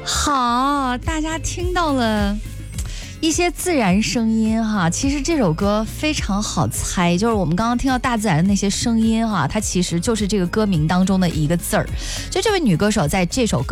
好，大家听到了一些自然声音哈，其实这首歌非常好猜，就是我们刚刚听到大自然的那些声音哈，它其实就是这个歌名当中的一个字儿。就这位女歌手在这首歌